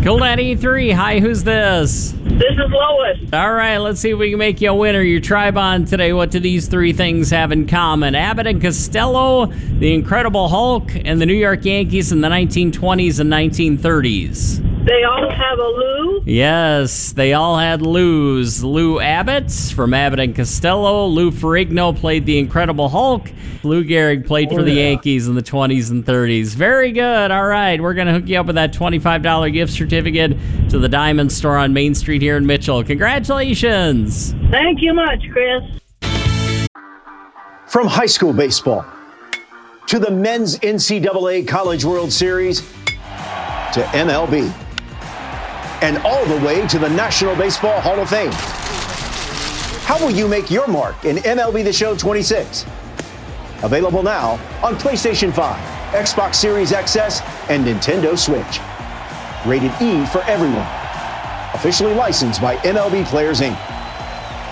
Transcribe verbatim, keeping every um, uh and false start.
Cool ninety-three. Hi, who's this? This is Lois. All right, let's see if we can make you a winner. Your tribe on today. What do these three things have in common? Abbott and Costello, the Incredible Hulk, and the New York Yankees in the nineteen twenties and nineteen thirties. They all have a Lou? Yes, they all had Lou's. Lou Abbott from Abbott and Costello. Lou Ferrigno played the Incredible Hulk. Lou Gehrig played for the Yankees in the twenties and thirties. Very good. All right, we're going to hook you up with that twenty-five dollars gift certificate to the Diamond Store on Main Street here in Mitchell. Congratulations. Thank you much, Chris. From high school baseball to the men's N C double A College World Series to M L B and all the way to the National Baseball Hall of Fame. How will you make your mark in M L B The Show twenty-six? Available now on PlayStation five, Xbox Series X S, and Nintendo Switch. Rated E for everyone. Officially licensed by M L B Players, Incorporated